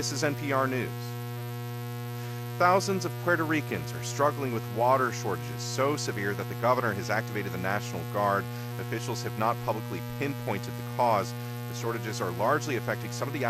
This is NPR News. Thousands of Puerto Ricans are struggling with water shortages so severe that the governor has activated the National Guard. Officials have not publicly pinpointed the cause. The shortages are largely affecting some of the